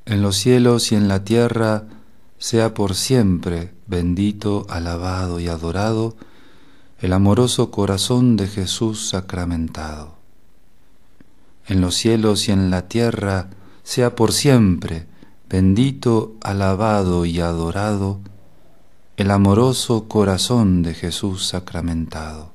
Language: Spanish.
En los cielos y en la tierra, sea por siempre bendito, alabado y adorado el amoroso corazón de Jesús sacramentado. En los cielos y en la tierra, sea por siempre bendito, alabado y adorado el amoroso corazón de Jesús sacramentado.